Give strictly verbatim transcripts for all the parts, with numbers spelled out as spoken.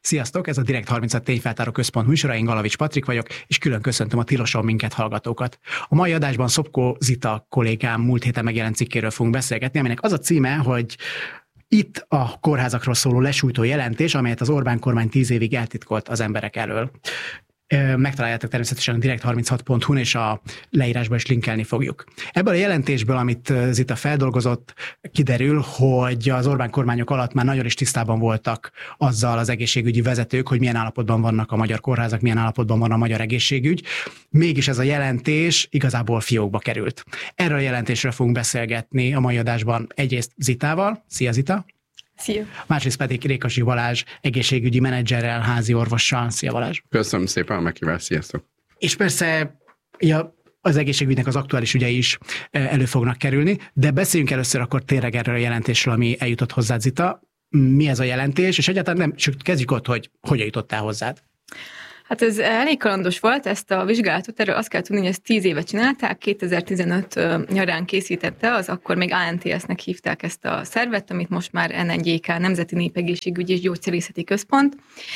Sziasztok, ez a Direkt harminchat Tényfeltáró Központ műsora, én Galavics Patrik vagyok, és külön köszöntöm a Tiloson minket hallgatókat. A mai adásban Szopko Zita kollégám múlt héten megjelent cikkéről fogunk beszélgetni, aminek az a címe, hogy itt a kórházakról szóló lesújtó jelentés, amelyet az Orbán kormány tíz évig eltitkolt az emberek elől. Megtaláljátok természetesen a direkt harminchat pont hu-n, és a leírásban is linkelni fogjuk. Ebből a jelentésből, amit Zita feldolgozott, kiderül, hogy az Orbán kormányok alatt már nagyon is tisztában voltak azzal az egészségügyi vezetők, hogy milyen állapotban vannak a magyar kórházak, milyen állapotban van a magyar egészségügy. Mégis ez a jelentés igazából fiókba került. Erről a jelentésről fogunk beszélgetni a mai adásban egyrészt Zitával. Szia, Zita! Szia! Másrészt pedig Rékasi Balázs egészségügyi menedzserrel, házi orvossal. Szia, Balázs! Köszönöm szépen a meghívást, sziasztok! És persze ja, az egészségügynek az aktuális ügyei is elő fognak kerülni, de beszéljünk először akkor tényleg erről a jelentésről, ami eljutott hozzád, Zita. Mi ez a jelentés, és egyáltalán nem, csak kezdjük ott, hogy hogyan jutottál hozzád. Hát ez elég kalandos volt, ezt a vizsgálatot, erről azt kell tudni, hogy ezt tíz éve csinálták, kétezer-tizenöt nyarán készítette, az akkor még á en té es-nek hívták ezt a szervet, amit most már en en gé ká, Nemzeti Népegészségügyi és Gyógyszerészeti Központ,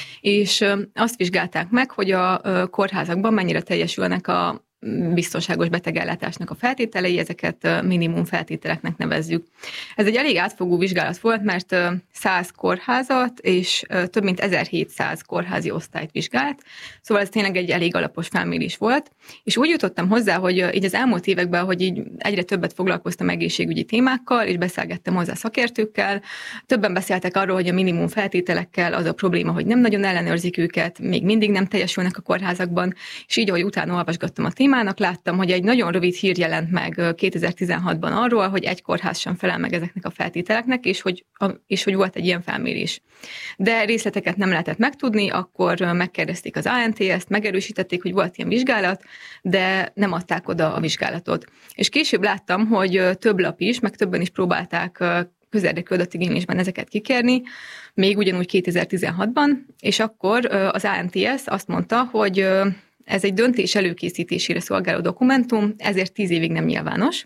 és azt vizsgálták meg, hogy a kórházakban mennyire teljesülnek a biztonságos betegellátásnak a feltételei, ezeket minimum feltételeknek nevezzük. Ez egy elég átfogó vizsgálat volt, mert száz kórházat és több mint ezerhétszáz kórházi osztályt vizsgált, szóval ez tényleg egy elég alapos felmérés volt, és úgy jutottam hozzá, hogy így az elmúlt években, hogy így egyre többet foglalkoztam egészségügyi témákkal, és beszélgettem hozzá szakértőkkel, többen beszéltek arról, hogy a minimum feltételekkel az a probléma, hogy nem nagyon ellenőrzik őket, még mindig nem teljesülnek a kórházakban, és így, ahogy utána olvasgattam a témát, láttam, hogy egy nagyon rövid hír jelent meg kétezer-tizenhatban arról, hogy egy kórház sem felel meg ezeknek a feltételeknek, és hogy, és hogy volt egy ilyen felmérés. De részleteket nem lehetett megtudni, akkor megkérdezték az á en té es-t, megerősítették, hogy volt ilyen vizsgálat, de nem adták oda a vizsgálatot. És később láttam, hogy több lap is, meg többen is próbálták közérdekű adatigénylésben ezeket kikérni, még ugyanúgy kétezer-tizenhatban, és akkor az á en té es azt mondta, hogy ez egy döntés előkészítésére szolgáló dokumentum, ezért tíz évig nem nyilvános.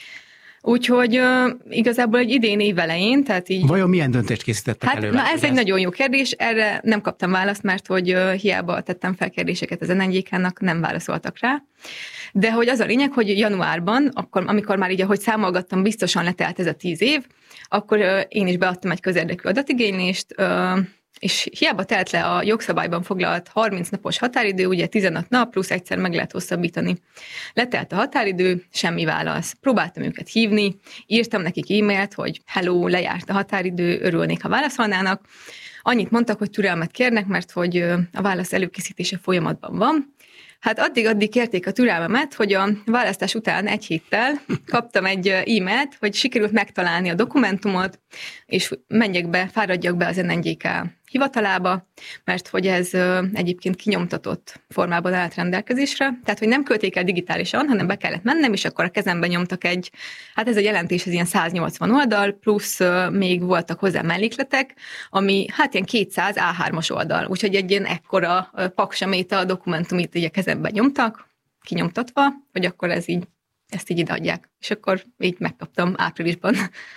Úgyhogy uh, igazából egy idén év elején, tehát így... Vajon milyen döntést készítettek hát, elő? Na ez egy nagyon jó kérdés, erre nem kaptam választ, mert hogy uh, hiába tettem fel kérdéseket az en en gé ká-nak, nem válaszoltak rá. De hogy az a lényeg, hogy januárban, akkor, amikor már így, ahogy számolgattam, biztosan letelt ez a tíz év, akkor uh, én is beadtam egy közérdekű adatigénylést, uh, és hiába telt le a jogszabályban foglalt harminc napos határidő, ugye tizenöt nap, plusz egyszer meg lehet hosszabbítani. Letelt a határidő, semmi válasz. Próbáltam őket hívni, írtam nekik e-mailt, hogy hello, lejárt a határidő, örülnék, ha válaszolnának. Annyit mondtak, hogy türelmet kérnek, mert hogy a válasz előkészítése folyamatban van. Hát addig-addig kérték a türelmemet, hogy a választás után egy héttel kaptam egy e-mailt, hogy sikerült megtalálni a dokumentumot, és menjek be, fáradjak be az en en gé ká hivatalába, mert hogy ez egyébként kinyomtatott formában állt rendelkezésre, tehát hogy nem küldték el digitálisan, hanem be kellett mennem, és akkor a kezemben nyomtak egy, hát ez a jelentés, ez ilyen száznyolcvan oldal, plusz még voltak hozzá mellékletek, ami hát ilyen kétszáz á hármas oldal, úgyhogy egy ilyen ekkora paksaméta dokumentumit így a kezemben nyomtak, kinyomtatva, hogy akkor ez így, ezt így ideadják. És akkor így megkaptam áprilisban.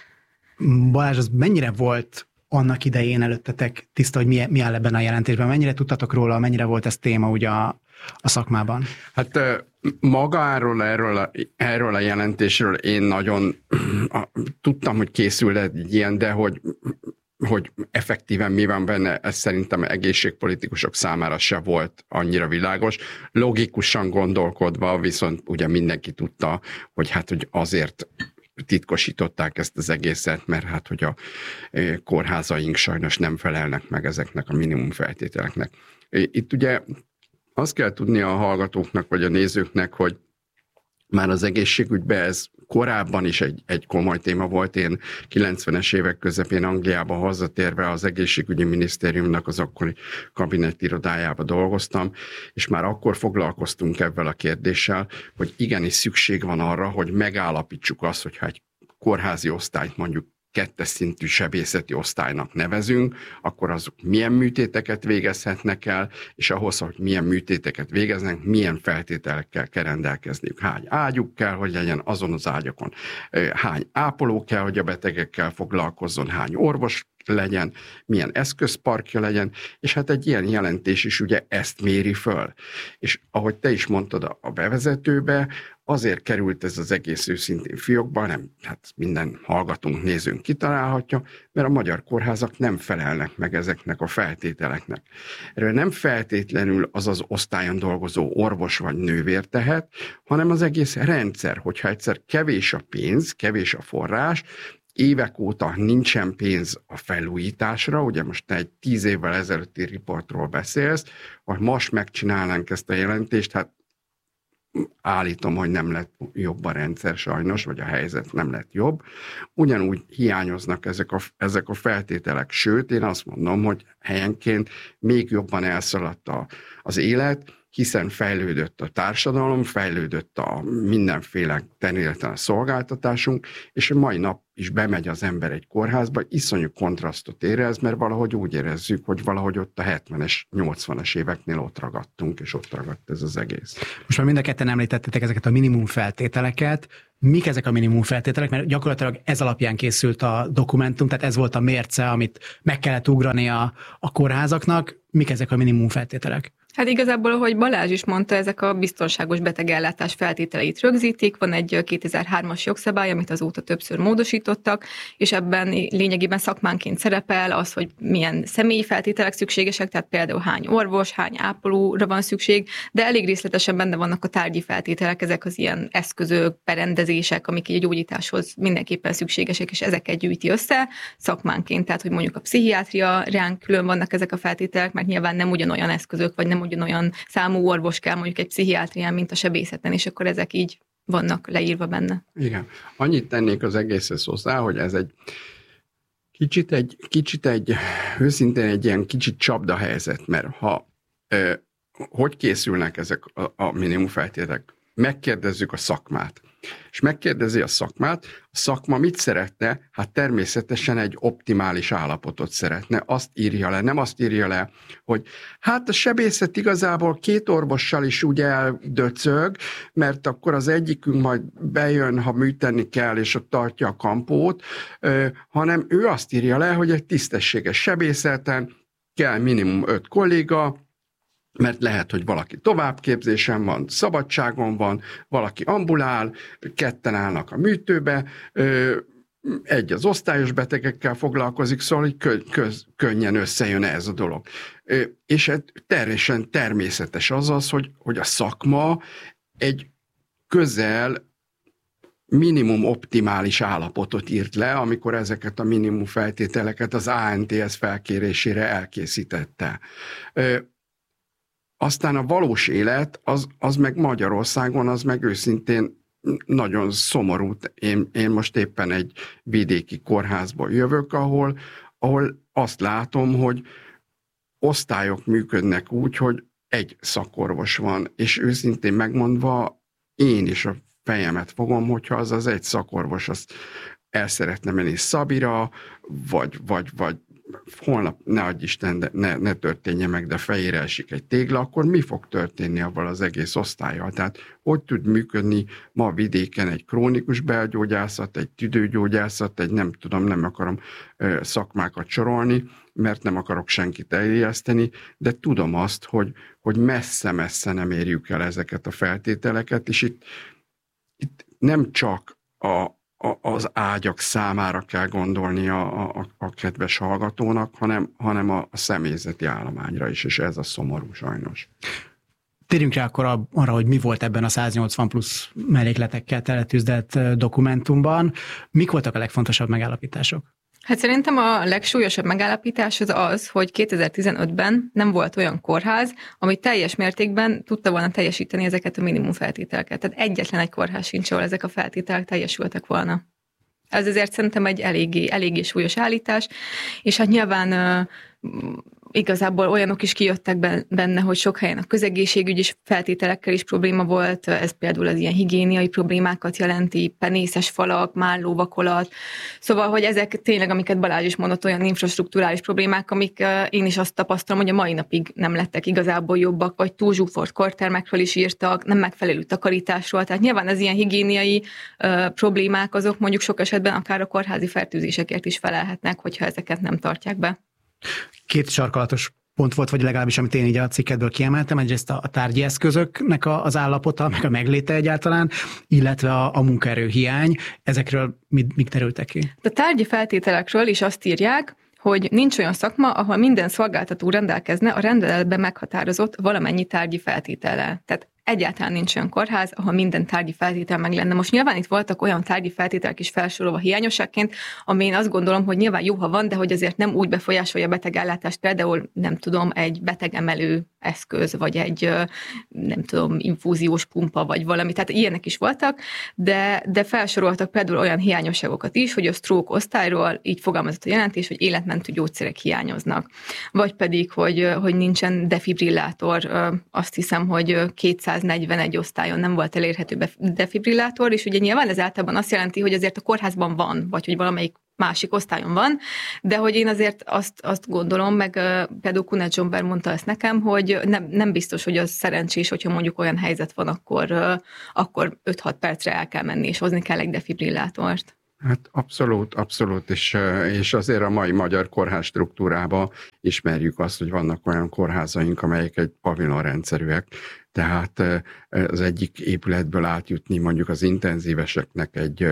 Balázs, az mennyire volt annak idején előttetek tiszta, hogy mi, mi áll ebben a jelentésben? Mennyire tudtatok róla, mennyire volt ez téma ugye a, a szakmában? Hát magáról, erről a, erről a jelentésről én nagyon tudtam, hogy készül egy ilyen, de hogy, hogy effektíven mi van benne, ez szerintem egészségpolitikusok számára se volt annyira világos. Logikusan gondolkodva viszont ugye mindenki tudta, hogy hát hogy azért titkosították ezt az egészet, mert hát, hogy a kórházaink sajnos nem felelnek meg ezeknek a minimum feltételeknek. Itt ugye azt kell tudni a hallgatóknak, vagy a nézőknek, hogy már az egészségügyben ez korábban is egy, egy komoly téma volt. Én kilencvenes évek közepén Angliába hazatérve az egészségügyi minisztériumnak az akkori kabinettirodájába dolgoztam, és már akkor foglalkoztunk ebben a kérdéssel, hogy igenis szükség van arra, hogy megállapítsuk azt, hogyha egy kórházi osztályt mondjuk kettes szintű sebészeti osztálynak nevezünk, akkor azok milyen műtéteket végezhetnek el, és ahhoz, hogy milyen műtéteket végeznek, milyen feltételekkel kell rendelkezniük. Hány ágyuk kell, hogy legyen azon az ágyakon. Hány ápoló kell, hogy a betegekkel foglalkozzon, hány orvos legyen, milyen eszközparkja legyen, és hát egy ilyen jelentés is ugye ezt méri föl. És ahogy te is mondtad a bevezetőbe, azért került ez az egész őszintén fiókba, nem, hát minden hallgatónk, nézőnk kitalálhatja, mert a magyar kórházak nem felelnek meg ezeknek a feltételeknek. Erről nem feltétlenül az az osztályon dolgozó orvos vagy nővér tehet, hanem az egész rendszer, hogyha egyszer kevés a pénz, kevés a forrás, évek óta nincsen pénz a felújításra, ugye most te egy tíz évvel ezelőtti riportról beszélsz, hogy most megcsinálnánk ezt a jelentést, hát állítom, hogy nem lett jobb a rendszer sajnos, vagy a helyzet nem lett jobb. Ugyanúgy hiányoznak ezek a, ezek a feltételek, sőt, én azt mondom, hogy helyenként még jobban elszaladt a, az élet, hiszen fejlődött a társadalom, fejlődött a mindenféle területen a szolgáltatásunk, és a mai nap is bemegy az ember egy kórházba, iszonyú kontrasztot érez, mert valahogy úgy érezzük, hogy valahogy ott a hetvenes, nyolcvanas éveknél ott ragadtunk, és ott ragadt ez az egész. Most már mind a ketten említettetek ezeket a minimum feltételeket. Mik ezek a minimum feltételek? Mert gyakorlatilag ez alapján készült a dokumentum, tehát ez volt a mérce, amit meg kellett ugrani a, a kórházaknak. Mik ezek a minimum feltételek? Hát igazából, ahogy Balázs is mondta, ezek a biztonságos betegellátás feltételeit rögzítik. Van egy kétezer-hármas jogszabály, amit azóta többször módosítottak, és ebben lényegében szakmánként szerepel az, hogy milyen személyi feltételek szükségesek, tehát például hány orvos, hány ápolóra van szükség, de elég részletesen benne vannak a tárgyi feltételek, ezek az ilyen eszközök, berendezések, amik így a gyógyításhoz mindenképpen szükségesek, és ezeket gyűjti össze szakmánként, tehát hogy mondjuk a pszichiátrián külön vannak ezek a feltételek, mert nyilván nem ugyanolyan eszközök, vagy nem ugyanolyan számú orvos kell mondjuk egy pszichiátrián, mint a sebészeten, és akkor ezek így vannak leírva benne. Igen. Annyit tennék az egészhez hozzá, hogy ez egy kicsit egy, kicsit egy, őszintén egy ilyen kicsit csapda helyzet, mert ha ö, hogy készülnek ezek a, a minimum feltételek? Megkérdezzük a szakmát. És megkérdezi a szakmát, a szakma mit szeretne? Hát természetesen egy optimális állapotot szeretne, azt írja le, nem azt írja le, hogy hát a sebészet igazából két orvossal is ugye eldöcög, mert akkor az egyikünk majd bejön, ha műteni kell, és ott tartja a kampót, hanem ő azt írja le, hogy egy tisztességes sebészeten kell minimum öt kolléga, mert lehet, hogy valaki továbbképzésen van, szabadságon van, valaki ambulál, ketten állnak a műtőbe, egy az osztályos betegekkel foglalkozik, szóval hogy kö, köz, könnyen összejön ez a dolog. És teljesen természetes az az, hogy, hogy a szakma egy közel minimum optimális állapotot írt le, amikor ezeket a minimum feltételeket az á en té es felkérésére elkészítette. Aztán a valós élet, az, az meg Magyarországon, az meg őszintén nagyon szomorú. Én, én most éppen egy vidéki kórházból jövök, ahol, ahol azt látom, hogy osztályok működnek úgy, hogy egy szakorvos van, és őszintén megmondva én is a fejemet fogom, hogyha az az egy szakorvos azt el szeretne menni Szabira, vagy, vagy, vagy holnap, ne adj Isten, de ne, ne történje meg, de fejére esik egy tégla, akkor mi fog történni avval az egész osztállyal? Tehát hogy tud működni ma vidéken egy krónikus belgyógyászat, egy tüdőgyógyászat, egy nem tudom, nem akarom ö, szakmákat sorolni, mert nem akarok senkit eljeszteni, de tudom azt, hogy, hogy messze-messze nem érjük el ezeket a feltételeket, és itt, itt nem csak a az ágyak számára kell gondolni a, a, a kedves hallgatónak, hanem, hanem a, a személyzeti állományra is, és ez a szomorú sajnos. Térjünk rá akkor arra, hogy mi volt ebben a száznyolcvan plusz mellékletekkel teletűzdelt dokumentumban. Mik voltak a legfontosabb megállapítások? Hát szerintem a legsúlyosabb megállapítás az az, hogy kétezer-tizenötben nem volt olyan kórház, ami teljes mértékben tudta volna teljesíteni ezeket a minimum feltételeket. Tehát egyetlen egy kórház sincs, ahol ezek a feltételek teljesültek volna. Ez azért szerintem egy eléggé, eléggé súlyos állítás, és hát nyilván igazából olyanok is kijöttek benne, hogy sok helyen a közegészségügy is feltételekkel is probléma volt, ez például az ilyen higiéniai problémákat jelenti, penészes falak, mállóvakolat, szóval, hogy ezek tényleg, amiket Balázs is mondott, olyan infrastrukturális problémák, amik én is azt tapasztalom, hogy a mai napig nem lettek igazából jobbak, vagy túl zsúfolt kortermekről is írtak, nem megfelelő takarításról, tehát nyilván az ilyen higiéniai uh, problémák azok mondjuk sok esetben akár a kórházi fertőzésekért is felelhetnek, hogyha ezeket nem tartják be. Két sarkalatos pont volt, vagy legalábbis amit én így a cikkedből kiemeltem, egyrészt a tárgyi eszközöknek az állapota, meg a megléte egyáltalán, illetve a, a munkaerő hiány. Ezekről mit, mit terültek ki? A tárgyi feltételekről is azt írják, hogy nincs olyan szakma, ahol minden szolgáltató rendelkezne a rendeletben meghatározott valamennyi tárgyi feltétellel. Tehát egyáltalán nincs olyan kórház, ahol minden tárgyi feltétel meg lenne. Most nyilván itt voltak olyan tárgyi feltételek is felsorolva hiányosságként, ami én azt gondolom, hogy nyilván jó, ha van, de hogy azért nem úgy befolyásolja a betegellátást, például nem tudom, egy betegemelő eszköz, vagy egy nem tudom, infúziós pumpa, vagy valami. Tehát ilyenek is voltak, de, de felsoroltak például olyan hiányosságokat is, hogy a stroke osztályról így fogalmazott a jelentés, hogy életmentő gyógyszerek hiányoznak. Vagy pedig, hogy, hogy nincsen defibrillátor, azt hiszem, hogy kétszáznegyvenegy osztályon nem volt elérhető defibrillátor, és ugye nyilván ez általában azt jelenti, hogy azért a kórházban van, vagy hogy valamelyik másik osztályon van, de hogy én azért azt, azt gondolom, meg például Kunert Zsomber mondta ezt nekem, hogy nem, nem biztos, hogy az szerencsés, hogyha mondjuk olyan helyzet van, akkor, akkor öt-hat percre el kell menni, és hozni kell egy defibrillátort. Hát abszolút, abszolút, és, és azért a mai magyar kórház struktúrában ismerjük azt, hogy vannak olyan kórházaink, amelyek egy pavilonrendszerűek, tehát az egyik épületből átjutni mondjuk az intenzíveseknek egy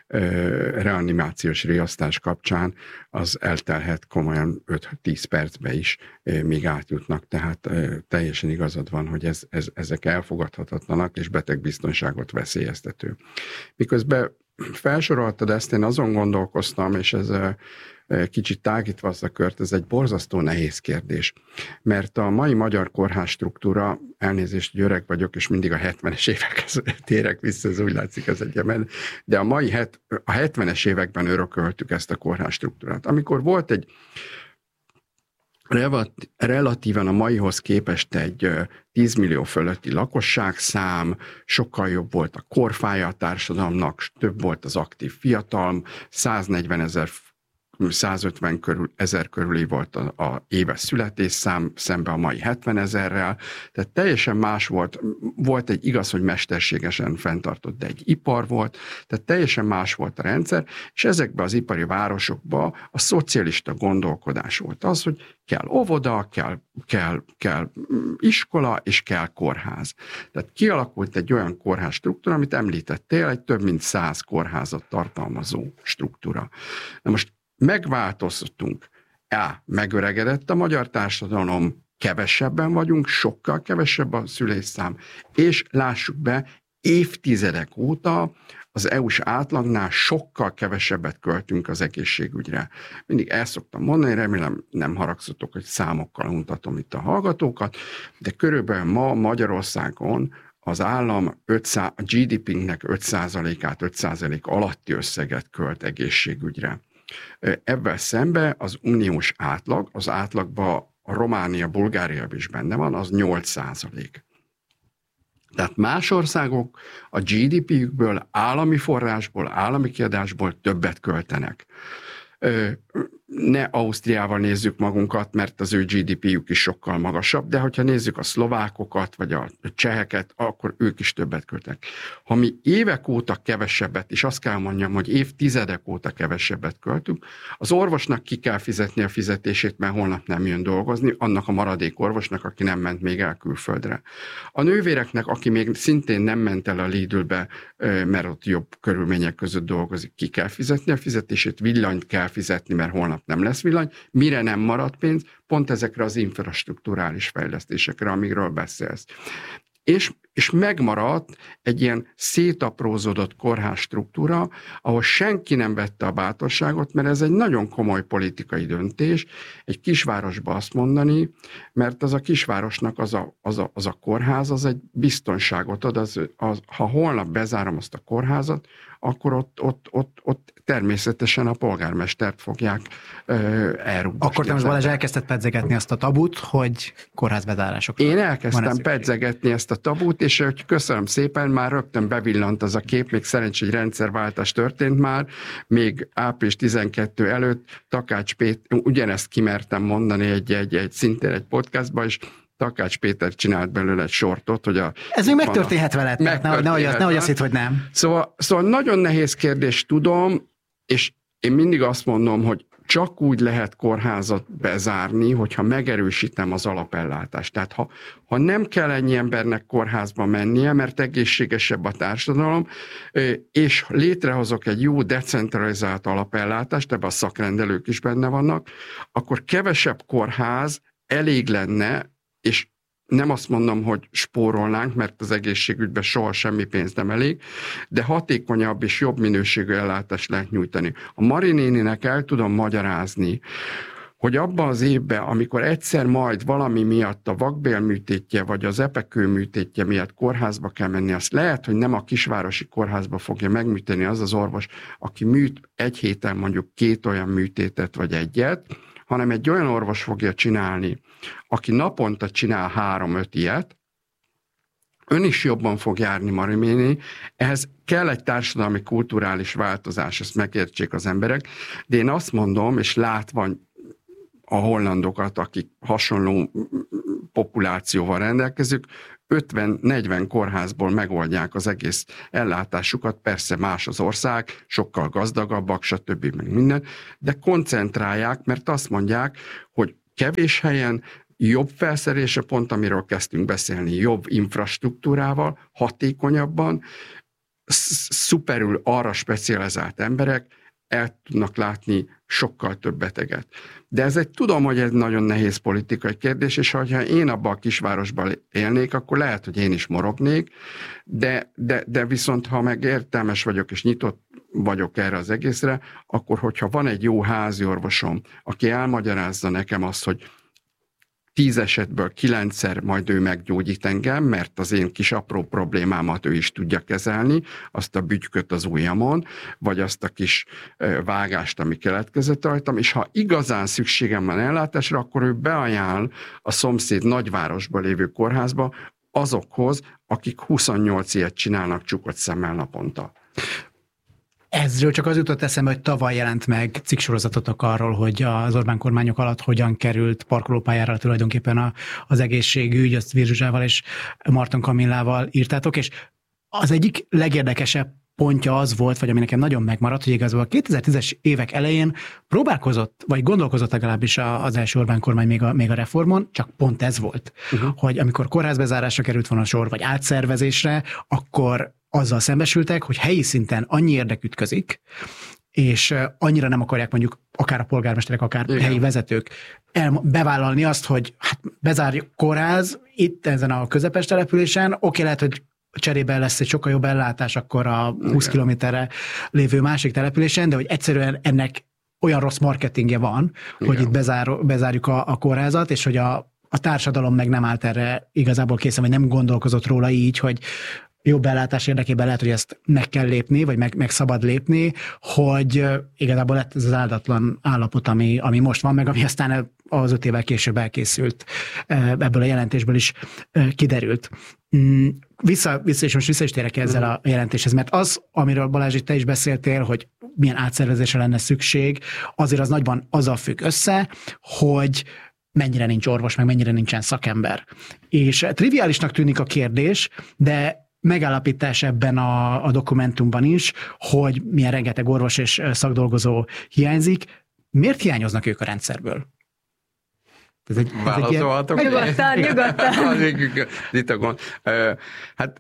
reanimációs riasztás kapcsán, az eltelhet komolyan öt-tíz percbe is, míg átjutnak, tehát teljesen igazad van, hogy ez, ez, ezek elfogadhatatlanak és betegbiztonságot veszélyeztető. Miközben felsoroltad ezt, én azon gondolkoztam, és ez kicsit tágítva azt a kört, ez egy borzasztó nehéz kérdés. Mert a mai magyar kórház struktúra, elnézést, hogy öreg vagyok, és mindig a hetvenes évekhez térek vissza, ez úgy látszik az egyemen, de a mai het, a hetvenes években örököltük ezt a kórház struktúrát. Amikor volt egy relatíven a maihoz képest egy tíz millió fölötti lakosságszám, sokkal jobb volt a korfája a társadalomnak, több volt az aktív fiatal, száznegyven ezer, százötven körül, ezer körüli volt a, a éves születésszám, szemben a mai hetven ezerrel, tehát teljesen más volt, volt egy igaz, hogy mesterségesen fenntartott, de egy ipar volt, tehát teljesen más volt a rendszer, és ezekben az ipari városokban a szocialista gondolkodás volt az, hogy kell óvoda, kell, kell, kell iskola, és kell kórház. Tehát kialakult egy olyan kórház struktúra, amit említettél, egy több mint száz kórházat tartalmazó struktúra. Na most megváltoztunk. Á, megöregedett a magyar társadalom, kevesebben vagyunk, sokkal kevesebb a szülésszám, és lássuk be, évtizedek óta az é u-s átlagnál sokkal kevesebbet költünk az egészségügyre. Mindig el szoktam mondani, remélem nem haragszatok, hogy számokkal mutatom itt a hallgatókat, de körülbelül ma Magyarországon az állam ötszáz, a gé dé pé-nek öt százalékát, öt százalék alatti összeget költ egészségügyre. Ebben szemben az uniós átlag, az átlagban a Románia, Bulgária is benne van, az nyolc százalék. Tehát más országok a gé dé pé-jükből, állami forrásból, állami kiadásból többet költenek. Ne Ausztriával nézzük magunkat, mert az ő gé dé pé-jük is sokkal magasabb, de hogyha nézzük a szlovákokat, vagy a cseheket, akkor ők is többet költenek. Ha mi évek óta kevesebbet, és azt kell mondjam, hogy évtizedek óta kevesebbet költünk, az orvosnak ki kell fizetni a fizetését, mert holnap nem jön dolgozni, annak a maradék orvosnak, aki nem ment még el külföldre. A nővéreknek, aki még szintén nem ment el a Lidlbe, mert ott jobb körülmények között dolgozik, ki kell fizetni a fizetését, villanyt kell fizetni, mert holnap nem lesz villany, mire nem marad pénz, pont ezekre az infrastrukturális fejlesztésekre, amikről beszélsz. És és megmaradt egy ilyen szétaprózódott kórház struktúra, ahol senki nem vette a bátorságot, mert ez egy nagyon komoly politikai döntés, egy kisvárosba azt mondani, mert az a kisvárosnak az a, az a, az a kórház, az egy biztonságot ad, az, az, ha holnap bezárom azt a kórházat, akkor ott, ott, ott, ott természetesen a polgármestert fogják ö, elrúgni. Akkor te most Balázs elkezdted pedzegetni azt a tabut, hogy kórházbezárások. Én elkezdtem pedzegetni ezt a tabut, és hogy köszönöm szépen, már rögtön bevillant az a kép, még szerencsé, hogy rendszerváltás történt már, még április tizenkettő előtt Takács Péter, ugyanezt kimertem mondani egy, egy, egy szintén egy podcastban, és Takács Péter csinált belőle egy sortot, hogy a... Ez még megtörténhet a, veled, nehogy ne, ne, ne azt hitt, hogy nem. Szóval, szóval nagyon nehéz kérdés, tudom, és én mindig azt mondom, hogy csak úgy lehet kórházat bezárni, hogyha megerősítem az alapellátást. Tehát ha, ha nem kell ennyi embernek kórházba mennie, mert egészségesebb a társadalom, és létrehozok egy jó decentralizált alapellátást, ebben a szakrendelők is benne vannak, akkor kevesebb kórház elég lenne, és nem azt mondom, hogy spórolnánk, mert az egészségügyben soha semmi pénz nem elég, de hatékonyabb és jobb minőségű ellátást lehet nyújtani. A Mari néninek el tudom magyarázni, hogy abban az évben, amikor egyszer majd valami miatt a vakbélműtétje vagy az epekőműtétje miatt kórházba kell menni, azt lehet, hogy nem a kisvárosi kórházba fogja megműteni az az orvos, aki műt egy héten mondjuk két olyan műtétet vagy egyet, hanem egy olyan orvos fogja csinálni, aki naponta csinál három-öt ilyet, ön is jobban fog járni, Mariméni, ehhez kell egy társadalmi kulturális változás, ezt megértsék az emberek, de én azt mondom, és látva a hollandokat, akik hasonló populációval rendelkezők, ötven-negyven kórházból megoldják az egész ellátásukat, persze más az ország, sokkal gazdagabbak, stb. Meg minden, de koncentrálják, mert azt mondják, hogy kevés helyen jobb felszerelése, pont amiről kezdtünk beszélni, jobb infrastruktúrával, hatékonyabban, szuperül arra specializált emberek el tudnak látni sokkal több beteget. De ez egy, tudom, hogy ez nagyon nehéz politikai kérdés, és ha én abban a kisvárosban élnék, akkor lehet, hogy én is morognék, de, de, de viszont ha meg értelmes vagyok, és nyitott vagyok erre az egészre, akkor hogyha van egy jó házi orvosom, aki elmagyarázza nekem azt, hogy tíz esetből kilencszer majd ő meggyógyít engem, mert az én kis apró problémámat ő is tudja kezelni, azt a bütyköt az ujjamon, vagy azt a kis vágást, ami keletkezett rajtam, és ha igazán szükségem van ellátásra, akkor ő beajánl a szomszéd nagyvárosban lévő kórházba azokhoz, akik huszonnyolc ilyet csinálnak csukott szemmel naponta. Ezről csak az jutott eszembe, hogy tavaly jelent meg cikksorozatok arról, hogy az Orbán kormányok alatt hogyan került parkolópályára tulajdonképpen a, az egészségügy, azt Virzsuzsával és Marton Kamillával írtátok, és az egyik legérdekesebb pontja az volt, vagy ami nekem nagyon megmaradt, hogy igazából a kétezer-tízes évek elején próbálkozott, vagy gondolkozott legalábbis az első Orbán kormány még a, még a reformon, csak pont ez volt, uh-huh. hogy amikor kórházbezárásra került volna a sor, vagy átszervezésre, akkor azzal szembesültek, hogy helyi szinten annyi érdek ütközik, és annyira nem akarják mondjuk akár a polgármesterek, akár igen. helyi vezetők el, bevállalni azt, hogy hát bezárjuk kórház itt ezen a közepes településen, oké, lehet, hogy cserébe lesz egy sokkal jobb ellátás akkor a húsz igen. kilométerre lévő másik településen, de hogy egyszerűen ennek olyan rossz marketingje van, igen. hogy itt bezár, bezárjuk a, a kórházat, és hogy a, a társadalom meg nem állt erre igazából készen, vagy nem gondolkozott róla így, hogy jobb ellátás érdekében lehet, hogy ezt meg kell lépni, vagy meg, meg szabad lépni, hogy igazából lett ez az áldatlan állapot, ami, ami most van, meg ami aztán az öt évvel később elkészült, ebből a jelentésből is kiderült. Vissza, vissza és most vissza is térek ezzel a jelentéshez, mert az, amiről Balázs, te is beszéltél, hogy milyen átszervezésre lenne szükség, azért az nagyban azzal függ össze, hogy mennyire nincs orvos, meg mennyire nincsen szakember. És triviálisnak tűnik a kérdés, de megállapítás ebben a, a dokumentumban is, hogy milyen rengeteg orvos és szakdolgozó hiányzik. Miért hiányoznak ők a rendszerből? Ez egy, Válaszolhatok? Ilyen... Nyugodtan, nyugodtan. Itt a gond. Hát,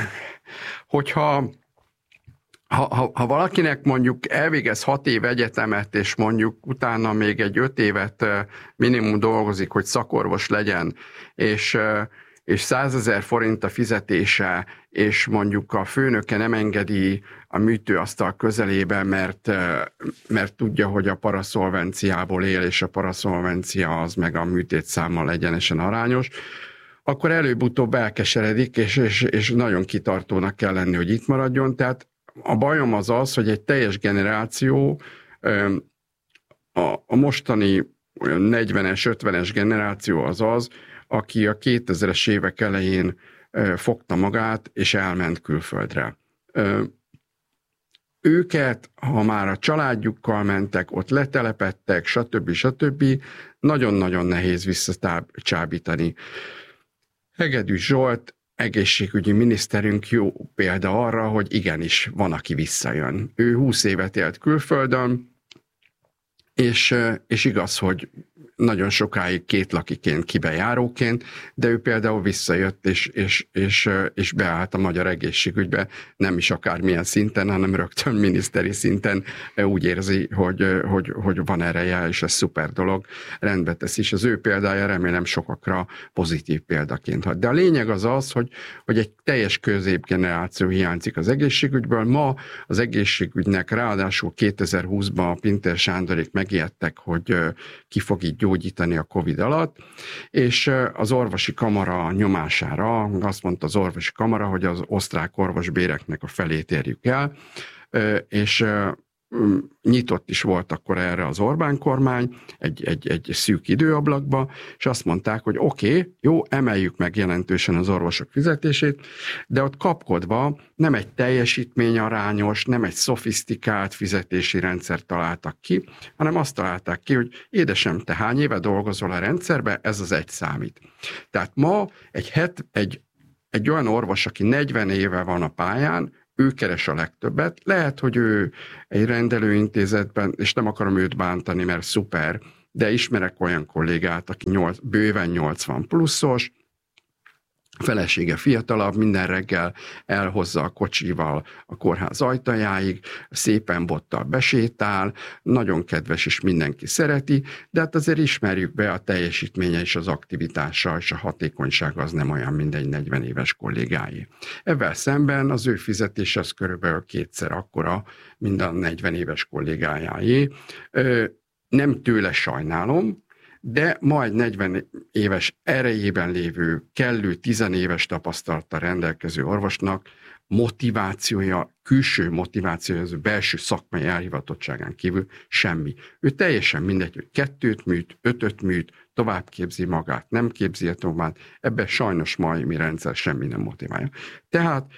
hogyha ha, ha, ha valakinek mondjuk elvégez hat év egyetemet, és mondjuk utána még egy öt évet minimum dolgozik, hogy szakorvos legyen, és és százezer forint a fizetése, és mondjuk a főnöke nem engedi a műtőasztal közelébe, mert, mert tudja, hogy a paraszolvenciából él, és a paraszolvencia az meg a műtétszámmal egyenesen arányos, akkor előbb-utóbb elkeseredik, és, és, és nagyon kitartónak kell lenni, hogy itt maradjon. Tehát a bajom az az, hogy egy teljes generáció, a, a mostani negyvenes, ötvenes generáció az az, aki a kétezres évek elején fogta magát, és elment külföldre. Őket, ha már a családjukkal mentek, ott letelepedtek, stb. stb., nagyon-nagyon nehéz visszacsábítani. Hegedűs Zsolt, egészségügyi miniszterünk jó példa arra, hogy igenis van, aki visszajön. Ő húsz évet élt külföldön, és, és igaz, hogy nagyon sokáig kétlakiként, kibejáróként, de ő például visszajött, és, és, és, és beállt a magyar egészségügybe, nem is akármilyen szinten, hanem rögtön miniszteri szinten úgy érzi, hogy, hogy, hogy van ereje, és ez szuper dolog, rendbe tesz, és az ő példája remélem sokakra pozitív példaként hat. De a lényeg az az, hogy, hogy egy teljes középgeneráció hiányzik az egészségügyből. Ma az egészségügynek ráadásul kétezer-húszban a Pintér Sándorék megijedtek, hogy ki fog így gyógyítani a Covid alatt, és az orvosi kamara nyomására azt mondta az orvosi kamara, hogy az osztrák orvosbéreknek a felét érjük el, és nyitott is volt akkor erre az Orbán kormány egy, egy, egy szűk időablakba, és azt mondták, hogy oké, okay, jó, emeljük meg jelentősen az orvosok fizetését, de ott kapkodva nem egy teljesítményarányos, nem egy szofisztikált fizetési rendszert találtak ki, hanem azt találták ki, hogy édesem, te hány éve dolgozol a rendszerbe, ez az egy számít. Tehát ma egy, het, egy, egy olyan orvos, aki negyven éve van a pályán, ő keres a legtöbbet. Lehet, hogy ő egy rendelőintézetben, és nem akarom őt bántani, mert szuper, de ismerek olyan kollégát, aki nyolc, bőven nyolcvan pluszos, felesége fiatalabb, minden reggel elhozza a kocsival a kórház ajtajáig, szépen bottal besétál, nagyon kedves és mindenki szereti, de hát azért ismerjük be, a teljesítménye és az aktivitása és a hatékonysága az nem olyan, mint egy negyven éves kollégáé. Ebben szemben az ő fizetés az körülbelül kétszer akkora, mint a negyven éves kollégájáé. Nem tőle sajnálom, de majd negyven éves erejében lévő, kellő tizenéves tapasztalattal rendelkező orvosnak motivációja, külső motivációja, az belső szakmai elhivatottságán kívül semmi. Ő teljesen mindegy, hogy kettőt műt, ötöt műt, tovább képzi magát, nem képzi tovább, ebben sajnos mai rendszer semmi nem motiválja. Tehát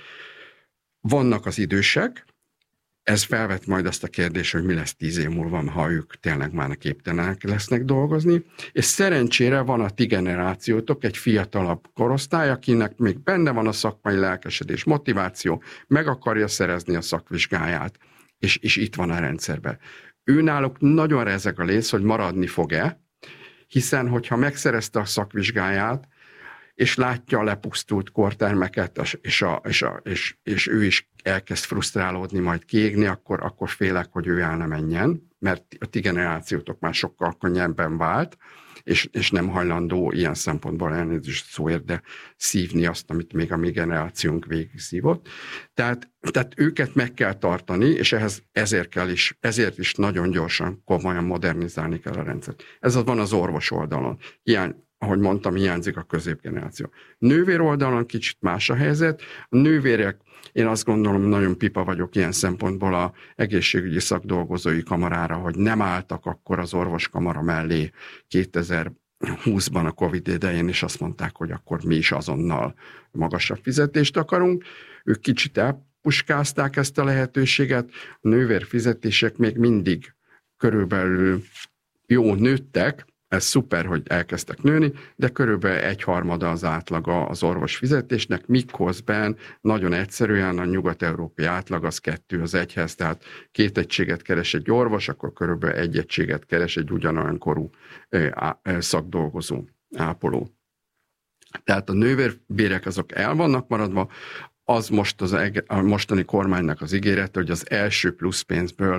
vannak az idősek, ez felvet majd azt a kérdést, hogy mi lesz tíz év múlva, ha ők tényleg már képtelenek lesznek dolgozni, és szerencsére van a ti generációtok, egy fiatalabb korosztály, akinek még benne van a szakmai lelkesedés, motiváció, meg akarja szerezni a szakvizsgáját, és, és itt van a rendszerben. Őnáluk nagyon rezeg a léc, hogy maradni fog-e, hiszen hogyha megszerezte a szakvizsgáját, és látja a lepusztult kortermeket, és, a, és, a, és, és ő is elkezd frusztrálódni, majd kiégni, akkor, akkor félek, hogy ő el ne menjen, mert a ti generációtok már sokkal könnyebben vált, és, és nem hajlandó ilyen szempontból elnézést szóért, de szívni azt, amit még a mi generációnk végig szívott. Tehát, tehát őket meg kell tartani, és ehhez ezért kell is, ezért is nagyon gyorsan, komolyan modernizálni kell a rendszert. Ez az van az orvos oldalon. Ilyen, ahogy mondtam, hiányzik a középgeneráció. Nővér oldalon kicsit más a helyzet. A nővérek, én azt gondolom, nagyon pipa vagyok ilyen szempontból a egészségügyi szakdolgozói kamarára, hogy nem álltak akkor az orvoskamara mellé kétezer-húszban a Covid idején, és azt mondták, hogy akkor mi is azonnal magasabb fizetést akarunk. Ők kicsit elpuskázták ezt a lehetőséget. A nővér fizetések még mindig körülbelül jó nőttek, ez szuper, hogy elkezdtek nőni, de körülbelül egyharmada az átlaga az orvos fizetésnek, miközben nagyon egyszerűen a nyugat-európai átlag az kettő az egyhez, tehát két egységet keres egy orvos, akkor körülbelül egy egységet keres egy ugyanolyan korú szakdolgozó, ápoló. Tehát a nővérbérek azok el vannak maradva, az most az, a mostani kormánynak az ígérete, hogy az első pluszpénzből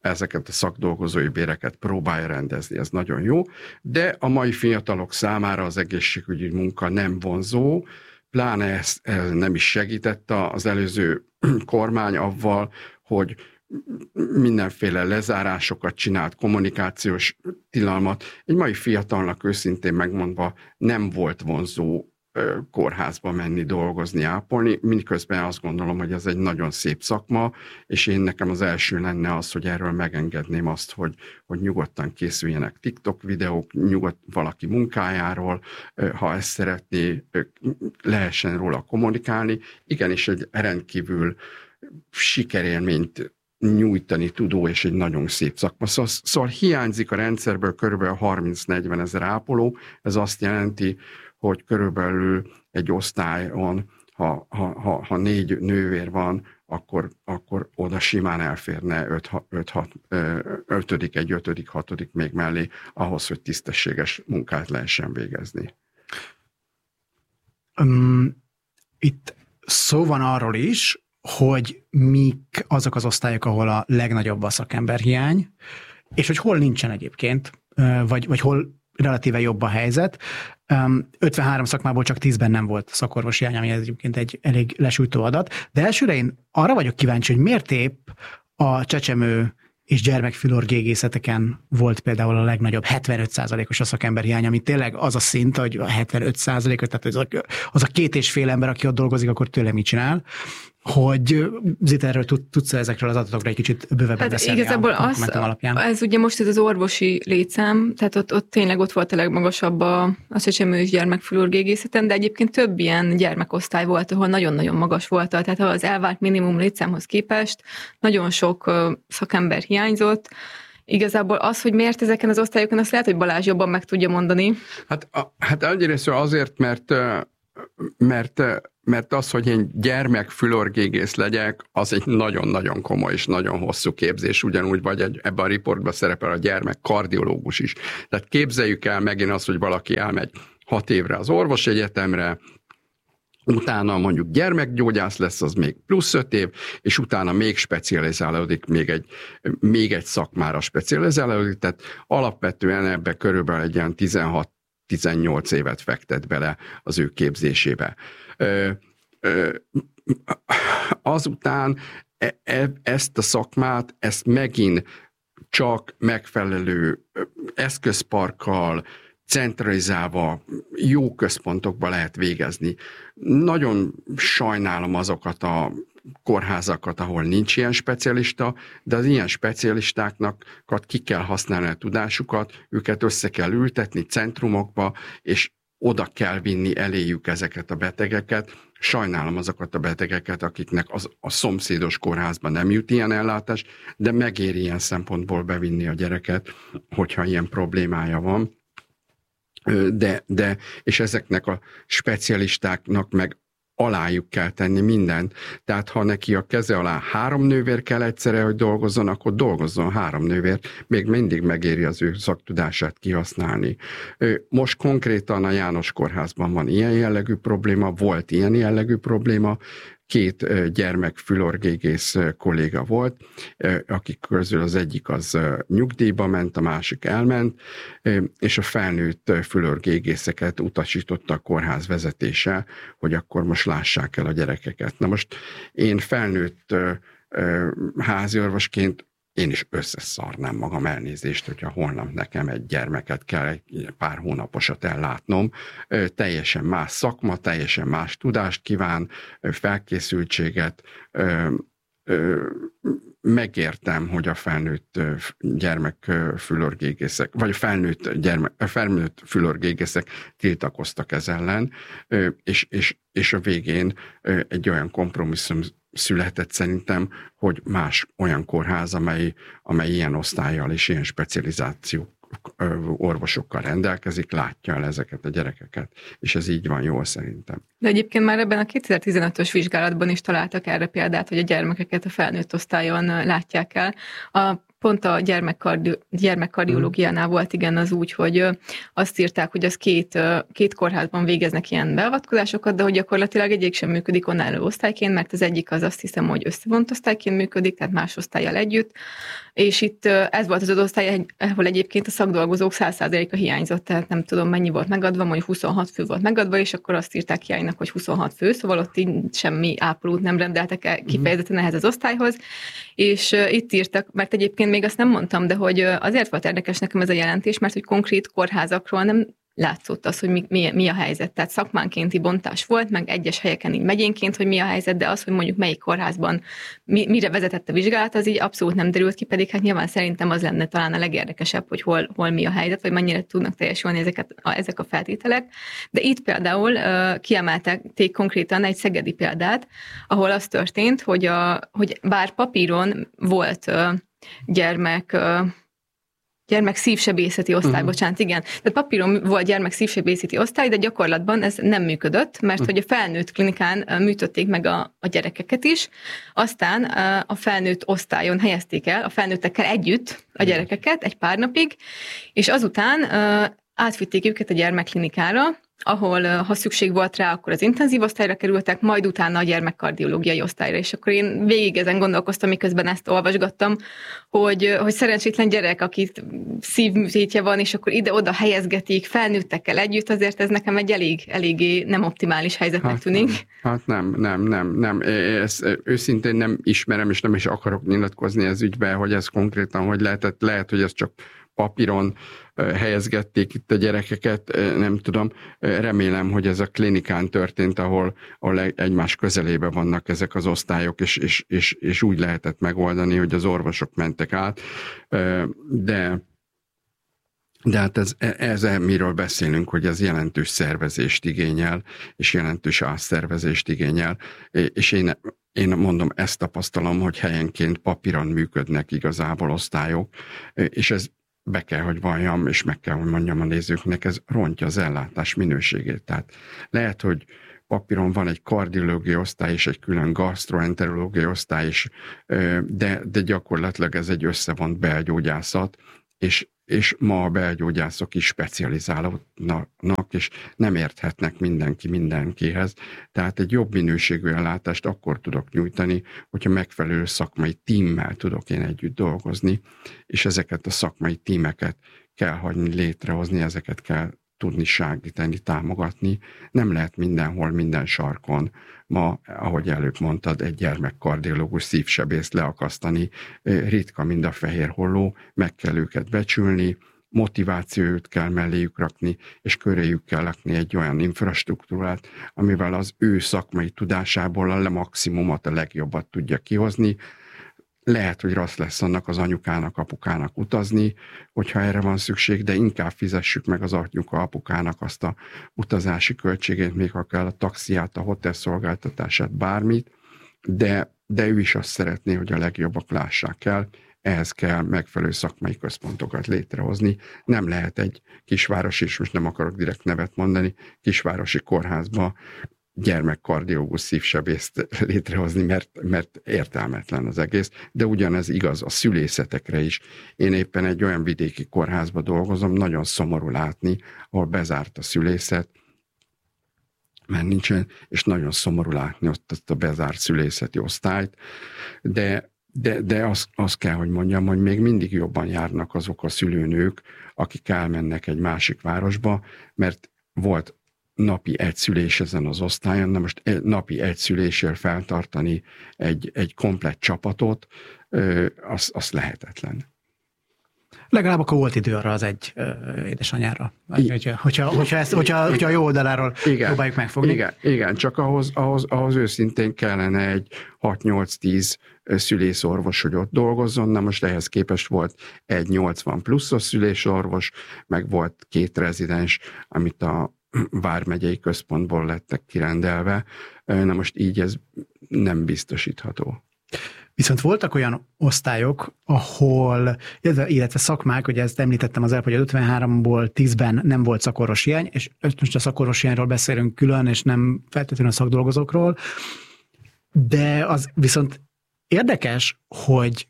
ezeket a szakdolgozói béreket próbálja rendezni, ez nagyon jó, de a mai fiatalok számára az egészségügyi munka nem vonzó, pláne ezt, ez nem is segített az előző kormány avval, hogy mindenféle lezárásokat csinált, kommunikációs tilalmat. Egy mai fiatalnak őszintén megmondva nem volt vonzó kórházba menni, dolgozni, ápolni, miközben azt gondolom, hogy ez egy nagyon szép szakma, és én nekem az első lenne az, hogy erről megengedném azt, hogy, hogy nyugodtan készüljenek TikTok videók, nyugodt valaki munkájáról, ha ezt szeretné, lehessen róla kommunikálni. Igenis egy rendkívül sikerélményt nyújtani tudó, és egy nagyon szép szakma. Szóval, szóval hiányzik a rendszerből körülbelül harminc-negyven ezer ápoló, ez azt jelenti, hogy körülbelül egy osztályon, ha, ha, ha, ha négy nővér van, akkor, akkor oda simán elférne ötödik, egy ötödik, hatodik még mellé, ahhoz, hogy tisztességes munkát lehessen végezni. Um, itt szó van arról is, hogy mik azok az osztályok, ahol a legnagyobb a szakemberhiány, és hogy hol nincsen egyébként, vagy, vagy hol relatíve jobb a helyzet. ötvenhárom szakmából csak tízben nem volt szakorvosi hiány, ami egyébként egy elég lesújtó adat. De elsőre én arra vagyok kíváncsi, hogy miért épp a csecsemő és gyermekfülorgégészeteken volt például a legnagyobb hetvenöt százalékos a szakemberhiány, ami tényleg az a szint, hogy a hetvenöt százalék, tehát az a, az a két és fél ember, aki ott dolgozik, akkor tőle mit csinál. Hogy Zita, erről tudsz ezekről az adatokra egy kicsit bővebben hát beszélni igazából a az, alapján? Ez ugye most ez az orvosi létszám, tehát ott, ott tényleg ott volt a legmagasabb a, a csecsemő és gyermekfülorgégészeten, de egyébként több ilyen gyermekosztály volt, ahol nagyon-nagyon magas volt, tehát az elvárt minimum létszámhoz képest nagyon sok uh, szakember hiányzott. Igazából az, hogy miért ezeken az osztályokon, azt lehet, hogy Balázs jobban meg tudja mondani. Hát, a, hát egyrészt azért, mert mert, mert az, hogy én gyermekfülorgégész legyek, az egy nagyon-nagyon komoly és nagyon hosszú képzés, ugyanúgy vagy egy, ebben a riportban szerepel a gyermek kardiológus is. Tehát képzeljük el megint azt, hogy valaki elmegy hat évre az orvosegyetemre, utána mondjuk gyermekgyógyász lesz, az még plusz öt év, és utána még specializálódik, még egy, még egy szakmára specializálódik, tehát alapvetően ebbe körülbelül egy ilyen tizenhat tizennyolc évet fektet bele az ő képzésébe. Azután ezt a szakmát, ezt megint csak megfelelő eszközparkkal, centralizálva, jó központokba lehet végezni. Nagyon sajnálom azokat a kórházakat, ahol nincs ilyen specialista, de az ilyen specialistáknak ki kell használni a tudásukat, őket össze kell ültetni centrumokba, és oda kell vinni eléjük ezeket a betegeket. Sajnálom azokat a betegeket, akiknek az, a szomszédos kórházban nem jut ilyen ellátás, de megéri ilyen szempontból bevinni a gyereket, hogyha ilyen problémája van. De, de, és ezeknek a specialistáknak meg alájuk kell tenni mindent. Tehát ha neki a keze alá három nővér kell egyszerre, hogy dolgozzon, akkor dolgozzon három nővér, még mindig megéri az ő szaktudását kihasználni. Most konkrétan a János Kórházban van ilyen jellegű probléma, volt ilyen jellegű probléma, két gyermekfülorgégész kolléga volt, akik közül az egyik az nyugdíjba ment, a másik elment, és a felnőtt fülorgégészeket utasította a kórház vezetése, hogy akkor most lássák el a gyerekeket. Na most én felnőtt háziorvosként én is összeszarnám magam, elnézést, hogyha holnap nekem egy gyermeket kell egy pár hónaposat ellátnom. Teljesen más szakma, teljesen más tudást kíván, felkészültséget. Megértem, hogy a felnőtt gyermekfülorgégészek, vagy felnőtt, gyermek, felnőtt fülorgégészek tiltakoztak ez ellen, és, és, és a végén egy olyan kompromisszum született szerintem, hogy más olyan kórház, amely, amely ilyen osztállyal és ilyen specializáció orvosokkal rendelkezik, látja el ezeket a gyerekeket, és ez így van jól szerintem. De egyébként már ebben a kétezer-tizenötös vizsgálatban is találtak erre példát, hogy a gyermekeket a felnőtt osztályon látják el. A pont a gyermekkardi, gyermekkardiológiánál volt igen az úgy, hogy azt írták, hogy az két, két kórházban végeznek ilyen beavatkozásokat, de hogy gyakorlatilag egyik sem működik önálló osztályként, mert az egyik az azt hiszem, hogy összevont osztályként működik, tehát más osztállyal együtt, és itt ez volt az az osztály, ahol egyébként a szakdolgozók száz százaléka hiányzott, tehát nem tudom mennyi volt megadva, mondjuk huszonhat fő volt megadva, és akkor azt írták hiánynak, hogy huszonhat fő, szóval ott így semmi ápolót nem rendeltek el kifejezetten ehhez az osztályhoz, és itt írtak, mert egyébként még azt nem mondtam, de hogy azért volt érdekes nekem ez a jelentés, mert hogy konkrét kórházakról nem látszott az, hogy mi, mi, mi a helyzet. Tehát szakmánkénti bontás volt, meg egyes helyeken így megyénként, hogy mi a helyzet, de az, hogy mondjuk melyik kórházban mi, mire vezetett a vizsgálat, az így abszolút nem derült ki, pedig hát nyilván szerintem az lenne talán a legérdekesebb, hogy hol, hol mi a helyzet, vagy mennyire tudnak teljesülni ezeket, a, ezek a feltételek. De itt például uh, kiemeltek konkrétan egy szegedi példát, ahol az történt, hogy, a, hogy bár papíron volt uh, gyermek uh, gyermek szívsebészeti osztály, uh-huh. bocsánat, igen. Tehát papíron volt gyermek szívsebészeti osztály, de gyakorlatban ez nem működött, mert uh-huh. hogy a felnőtt klinikán műtötték meg a, a gyerekeket is, aztán a felnőtt osztályon helyezték el, a felnőttekkel együtt a gyerekeket egy pár napig, és azután átvitték őket a gyermekklinikára, ahol ha szükség volt rá, akkor az intenzív osztályra kerültek, majd utána a gyermekkardiológiai osztályra. És akkor én végig ezen gondolkoztam, miközben ezt olvasgattam, hogy, hogy szerencsétlen gyerek, akit szívműtétje van, és akkor ide-oda helyezgetik felnőttekkel együtt, azért ez nekem egy elég, eléggé nem optimális helyzetnek hát tűnik. Nem, hát nem, nem, nem, nem. Ezt őszintén nem ismerem, és nem is akarok nyilatkozni ez ügyben, hogy ez konkrétan hogy lehetett. Lehet, hogy ez csak papíron helyezgették itt a gyerekeket, nem tudom. Remélem, hogy ez a klinikán történt, ahol, ahol egymás közelébe vannak ezek az osztályok, és, és, és, és úgy lehetett megoldani, hogy az orvosok mentek át. De, de hát ez, ez miről beszélünk, hogy ez jelentős szervezést igényel, és jelentős átszervezést igényel, és én Én mondom, ezt tapasztalom, hogy helyenként papíron működnek igazából osztályok, és ez be kell, hogy valljam, és meg kell, hogy mondjam a nézőknek, ez rontja az ellátás minőségét. Tehát lehet, hogy papíron van egy kardiológiai osztály és egy külön gastroenterológiai osztály is, de, de gyakorlatilag ez egy összevont belgyógyászat, és, és ma a belgyógyászok is specializálódnak, és nem érthetnek mindenki mindenkihez. Tehát egy jobb minőségű ellátást akkor tudok nyújtani, hogyha megfelelő szakmai tímmel tudok én együtt dolgozni, és ezeket a szakmai tímeket kell hagyni létrehozni, ezeket kell tudni segíteni, támogatni. Nem lehet mindenhol, minden sarkon ma, ahogy előbb mondtad, egy gyermekkardiológus szívsebészt leakasztani. Ritka, mind a fehér holló, meg kell őket becsülni, motivációt kell melléjük rakni, és köréjük kell lakni egy olyan infrastruktúrát, amivel az ő szakmai tudásából a maximumot, a legjobbat tudja kihozni. Lehet, hogy rossz lesz annak az anyukának, apukának utazni, hogyha erre van szükség, de inkább fizessük meg az anyuka, apukának azt a utazási költségét, még ha kell a taxiát, a hotel szolgáltatását, bármit, de, de ő is azt szeretné, hogy a legjobbak lássák el, ehhez kell megfelelő szakmai központokat létrehozni. Nem lehet egy kisvárosi, és most nem akarok direkt nevet mondani, kisvárosi kórházba gyermekkardiológus szívsebészt létrehozni, mert, mert értelmetlen az egész, de ugyanez igaz a szülészetekre is. Én éppen egy olyan vidéki kórházba dolgozom, nagyon szomorú látni, ahol bezárt a szülészet, mert nincsen, és nagyon szomorú látni ott, ott a bezárt szülészeti osztályt, de De, de azt, azt kell, hogy mondjam, hogy még mindig jobban járnak azok a szülőnők, akik elmennek egy másik városba, mert volt napi egy szülés ezen az osztályon, na most napi egy szülésért feltartani egy, egy komplett csapatot, az, az lehetetlen. Legalább akkor volt idő arra az egy ö, édesanyára. Hogyha, hogyha, hogyha, ezt, hogyha, hogyha a jó oldaláról igen, próbáljuk megfogni. Igen, igen, csak ahhoz, ahhoz, ahhoz őszintén kellene egy hat-nyolc-tíz szülészorvos, hogy ott dolgozzon. Na most ehhez képest volt egy nyolcvan pluszos szülészorvos, meg volt két rezidens, amit a vármegyei központból lettek kirendelve. Na most így ez nem biztosítható. Viszont voltak olyan osztályok, ahol, illetve szakmák, ugye ezt említettem az előbb, hogy az ötvenháromból tízben nem volt szakorvos hiány, és most a szakorvos hiányról beszélünk külön, és nem feltétlenül a szakdolgozókról, de az viszont érdekes, hogy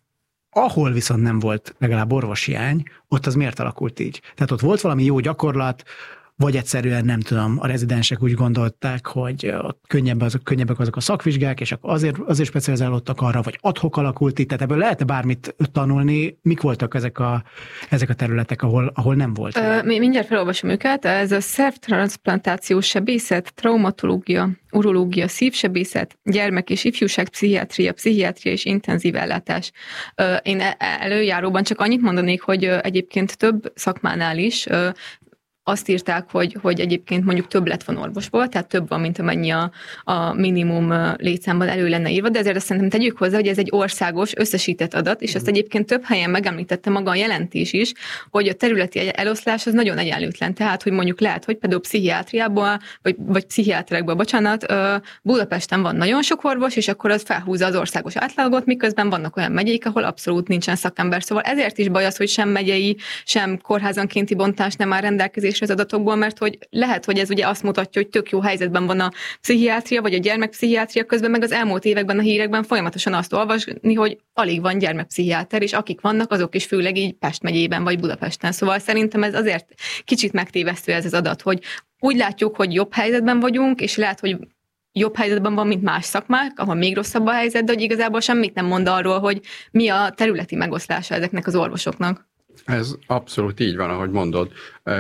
ahol viszont nem volt legalább orvoshiány, ott az miért alakult így? Tehát ott volt valami jó gyakorlat, vagy egyszerűen nem tudom, a rezidensek úgy gondolták, hogy ott könnyebb azok, könnyebbek azok a szakvizsgák, és akkor azért, azért specializálódtak arra, vagy ad-hoc alakult itt, tehát ebből lehet bármit tanulni, mik voltak ezek a, ezek a területek, ahol, ahol nem volt? Ö, mindjárt felolvasom őket, ez a szervtranszplantációs sebészet, traumatológia, urológia, szívsebészet, gyermek- és ifjúságpszichiátria, pszichiátria és intenzív ellátás. Én előjáróban csak annyit mondanék, hogy egyébként több szakmánál is azt írták, hogy, hogy egyébként mondjuk többlet van orvosból, tehát több van, mint amennyi a, a minimum létszámban elő lenne írva, de ezért azt szerintem tegyük hozzá, hogy ez egy országos, összesített adat, és azt egyébként több helyen megemlítette maga a jelentés is, hogy a területi eloszlás az nagyon egyenlőtlen. Tehát, hogy mondjuk lehet, hogy például pszichiátriából, vagy, vagy pszichiátrekből, bocsánat, Budapesten van nagyon sok orvos, és akkor az felhúzza az országos átlagot, miközben vannak olyan megyék, ahol abszolút nincsen szakember. Szóval ezért is baj az, hogy sem megyei, sem kórházankénti bontás nem áll rendelkezésre az adatokból, mert hogy lehet, hogy ez ugye azt mutatja, hogy tök jó helyzetben van a pszichiátria, vagy a gyermekpszichiátria, közben meg az elmúlt években a hírekben folyamatosan azt olvasni, hogy alig van gyermekpszichiáter, és akik vannak, azok is főleg így Pest megyében, vagy Budapesten. Szóval szerintem ez azért kicsit megtévesztő ez az adat, hogy úgy látjuk, hogy jobb helyzetben vagyunk, és lehet, hogy jobb helyzetben van, mint más szakmák, ahol még rosszabb a helyzet, de hogy igazából semmit nem mond arról, hogy mi a területi megoszlása ezeknek az orvosoknak. Ez abszolút így van, ahogy mondod.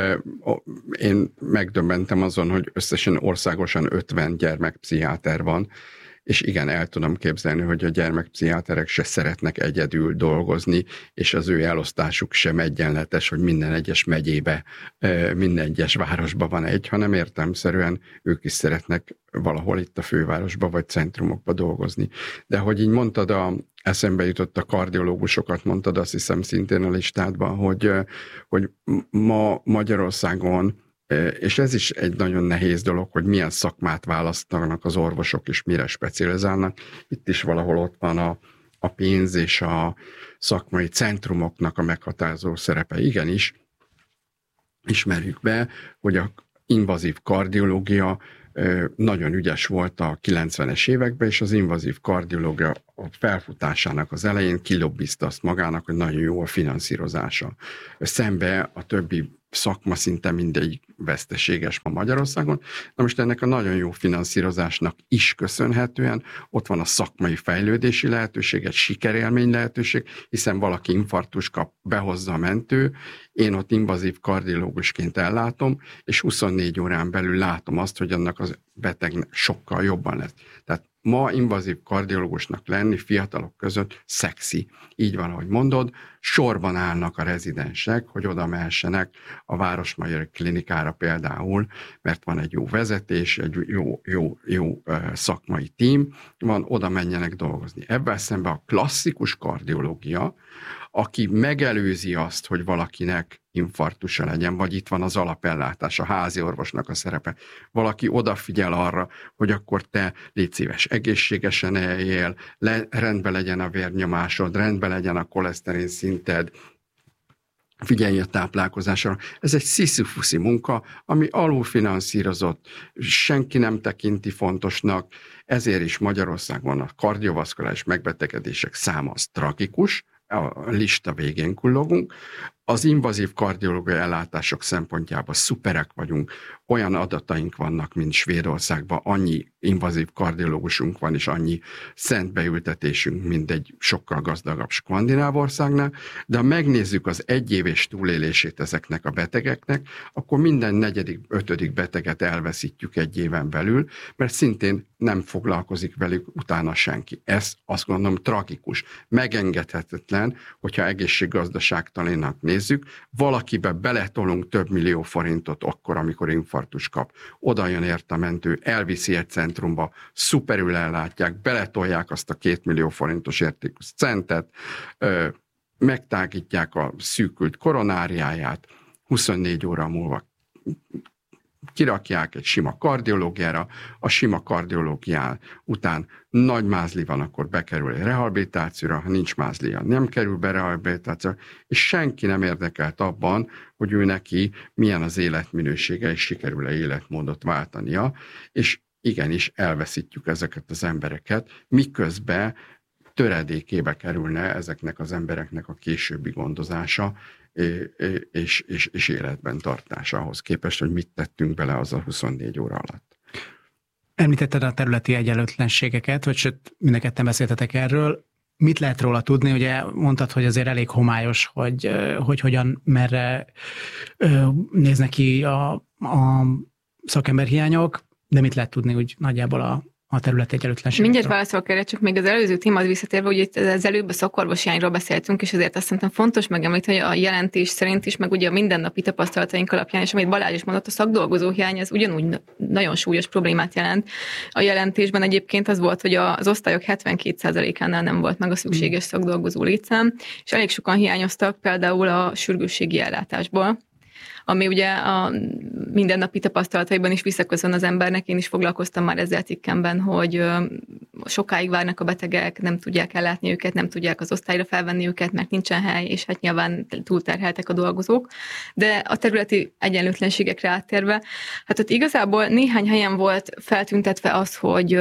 Én megdöbbentem azon, hogy összesen országosan ötven gyermekpszichiáter van, és igen, el tudom képzelni, hogy a gyermekpszichiáterek se szeretnek egyedül dolgozni, és az ő elosztásuk sem egyenletes, hogy minden egyes megyébe, minden egyes városban van egy, hanem értelemszerűen ők is szeretnek valahol itt a fővárosba vagy centrumokba dolgozni. De hogy így mondtad, a, eszembe jutott a kardiológusokat, mondtad azt hiszem szintén a listádban, hogy, hogy ma Magyarországon, és ez is egy nagyon nehéz dolog, hogy milyen szakmát választanak az orvosok, és mire specializálnak. Itt is valahol ott van a, a pénz és a szakmai centrumoknak a meghatározó szerepe. Igenis, ismerjük be, hogy a invazív kardiológia nagyon ügyes volt a kilencvenes években, és az invazív kardiológia a felfutásának az elején kilobbizta azt magának, hogy nagyon jó a finanszírozása. Szembe a többi szakma szinte mindegy veszteséges ma Magyarországon. Na most ennek a nagyon jó finanszírozásnak is köszönhetően ott van a szakmai fejlődési lehetőség, egy sikerélmény lehetőség, hiszen valaki infarktus kap, behozza a mentő, én ott invazív kardiológusként ellátom, és huszonnégy órán belül látom azt, hogy annak az betegnek sokkal jobban lesz. Tehát ma invazív kardiológusnak lenni fiatalok között szexi. Így van, ahogy mondod, sorban állnak a rezidensek, hogy oda mehessenek a Városmajori Klinikára például, mert van egy jó vezetés, egy jó, jó, jó szakmai tím, van, oda menjenek dolgozni. Ebben szemben a klasszikus kardiológia, aki megelőzi azt, hogy valakinek infarktusa legyen, vagy itt van az alapellátás, a házi orvosnak a szerepe. Valaki odafigyel arra, hogy akkor te légy szíves, egészségesen eljél, le, rendben legyen a vérnyomásod, rendben legyen a koleszterin szinted, figyelj a táplálkozásra. Ez egy sziszifuszi munka, ami alulfinanszírozott, senki nem tekinti fontosnak, ezért is Magyarországon a kardiovaszkuláris megbetegedések száma az tragikus, a lista végén kullogunk. Az invazív kardiológiai ellátások szempontjából szuperek vagyunk, olyan adataink vannak, mint Svédországban, annyi invazív kardiológusunk van, és annyi szent beültetésünk, mint egy sokkal gazdagabb skandináv országnál, de ha megnézzük az egyéves túlélését ezeknek a betegeknek, akkor minden negyedik, ötödik beteget elveszítjük egy éven belül, mert szintén nem foglalkozik velük utána senki. Ez azt gondolom tragikus, megengedhetetlen, hogyha egészséggazdaságtalinak nézzük, valakibe beletolunk több millió forintot akkor, amikor infarktus kap. Oda jön érte a mentő, elviszi egy centrumba, szuperül ellátják, beletolják azt a két millió forintos értékű centet, megtágítják a szűkült koronáriáját, huszonnégy óra múlva kirakják egy sima kardiológiára, a sima kardiológiá után nagy mázli van, akkor bekerül egy rehabilitációra, ha nincs mázlia, nem kerül be rehabilitációra, és senki nem érdekelt abban, hogy ő neki milyen az életminősége, és sikerül-e életmódot váltania, és igenis elveszítjük ezeket az embereket, miközben töredékébe kerülne ezeknek az embereknek a későbbi gondozása és, és, és életben tartása ahhoz képest, hogy mit tettünk bele az a huszonnégy óra alatt. Említetted a területi egyenlőtlenségeket, vagy sőt, mind a ketten beszéltetek erről. Mit lehet róla tudni? Ugye mondtad, hogy azért elég homályos, hogy, hogy hogyan, merre néznek ki a, a szakemberhiányok, de mit lehet tudni úgy nagyjából a a területi egyenlőtlenségekről? Mindjárt válaszolok erre, csak még az előző témához visszatérve, ugye itt az előbb a szakorvosi hiányról beszéltünk, és azért azt szerintem fontos megemlíteni, hogy a jelentés szerint is, meg ugye a mindennapi tapasztalataink alapján, és amit Balázs is mondott, a szakdolgozó hiány az ugyanúgy nagyon súlyos problémát jelent. A jelentésben egyébként az volt, hogy az osztályok hetvenkét százalékánál nem volt meg a szükséges szakdolgozó létszám, és elég sokan hiányoztak például a sürgősségi ellátásból, ami ugye a mindennapi tapasztalataiban is visszaköszön az embernek. Én is foglalkoztam már ezzel cikkemben, hogy sokáig várnak a betegek, nem tudják ellátni őket, nem tudják az osztályra felvenni őket, mert nincsen hely, és hát nyilván túlterheltek a dolgozók. De a területi egyenlőtlenségekre áttérve, hát ott igazából néhány helyen volt feltüntetve az, hogy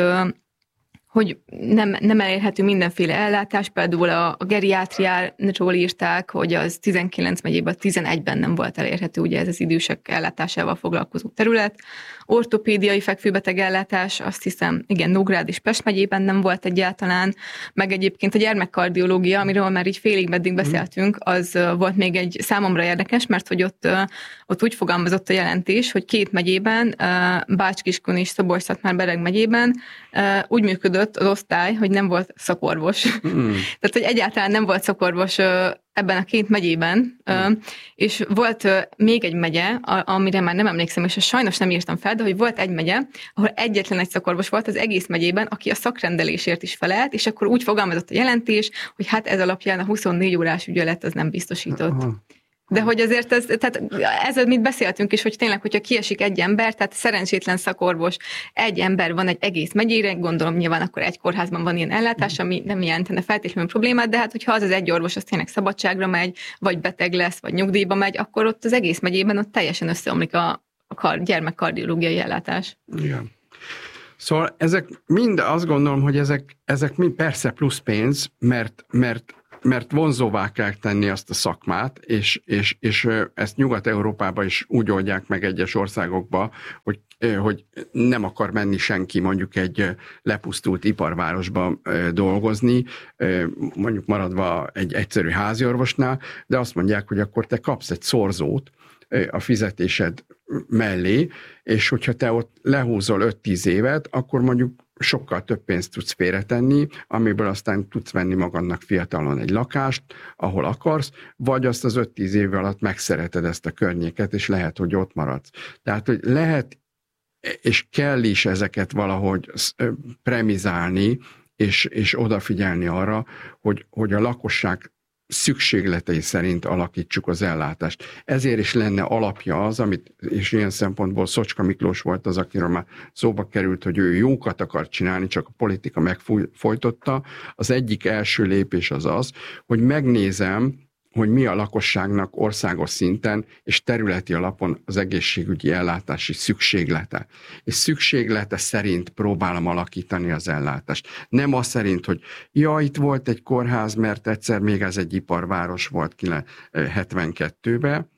hogy nem, nem elérhető mindenféle ellátás, például a, a geriátriáról írták, hogy az tizenkilenc megyében, tizenegyben nem volt elérhető, ugye ez az idősek ellátásával foglalkozó terület. Ortopédiai fekvőbeteg ellátás, azt hiszem, igen, Nógrád és Pest megyében nem volt egyáltalán, meg egyébként a gyermekkardiológia, amiről már így félig meddig beszéltünk, az volt még egy számomra érdekes, mert hogy ott, ott úgy fogalmazott a jelentés, hogy két megyében, Bács-Kiskun és Szabolcs-Szatmár-Bereg megyében úgy működött az osztály, hogy nem volt szakorvos. Mm. Tehát, hogy egyáltalán nem volt szakorvos ebben a két megyében, mm. és volt még egy megye, amire már nem emlékszem, és sajnos nem írtam fel, de hogy volt egy megye, ahol egyetlen egy szakorvos volt az egész megyében, aki a szakrendelésért is felelt, és akkor úgy fogalmazott a jelentés, hogy hát ez alapján a huszonnégy órás ügyelet az nem biztosított. Aha. De hogy azért ez, tehát ez, mit beszéltünk is, hogy tényleg, hogyha kiesik egy ember, tehát szerencsétlen szakorvos, egy ember van egy egész megyére, gondolom nyilván akkor egy kórházban van ilyen ellátás, ami nem jelentene feltétlenül problémát, de hát hogyha az az egy orvos, az tényleg szabadságra megy, vagy beteg lesz, vagy nyugdíjba megy, akkor ott az egész megyében ott teljesen összeomlik a, a kar, gyermekkardiológiai ellátás. Igen. Szóval ezek mind, azt gondolom, hogy ezek, ezek mind persze plusz pénz, mert, mert mert vonzóvá kell tenni azt a szakmát, és, és, és ezt Nyugat-Európában is úgy oldják meg egyes országokba, hogy, hogy nem akar menni senki mondjuk egy lepusztult iparvárosba dolgozni, mondjuk maradva egy egyszerű háziorvosnál, de azt mondják, hogy akkor te kapsz egy szorzót a fizetésed mellé, és hogyha te ott lehúzol öt-tíz évet, akkor mondjuk sokkal több pénzt tudsz félretenni, amiből aztán tudsz venni magadnak fiatalon egy lakást, ahol akarsz, vagy azt az öt-tíz év alatt megszereted ezt a környéket, és lehet, hogy ott maradsz. Tehát, hogy lehet, és kell is ezeket valahogy premizálni, és, és odafigyelni arra, hogy, hogy a lakosság szükségletei szerint alakítsuk az ellátást. Ezért is lenne alapja az, amit, és ilyen szempontból Szocska Miklós volt az, akiről már szóba került, hogy ő jókat akar csinálni, csak a politika megfojtotta. Az egyik első lépés az az, hogy megnézem, hogy mi a lakosságnak országos szinten és területi alapon az egészségügyi ellátási szükséglete. És szükséglete szerint próbálom alakítani az ellátást. Nem az szerint, hogy ja, itt volt egy kórház, mert egyszer még ez egy iparváros volt hetvenkettőben,